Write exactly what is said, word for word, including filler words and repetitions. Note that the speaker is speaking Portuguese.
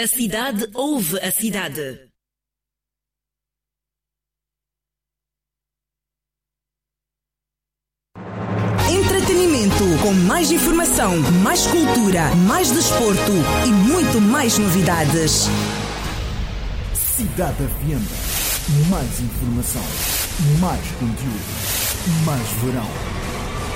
A cidade ouve a cidade. Entretenimento, com mais informação, mais cultura, mais desporto e muito mais novidades. Cidade F M. Mais informação, mais conteúdo, mais verão.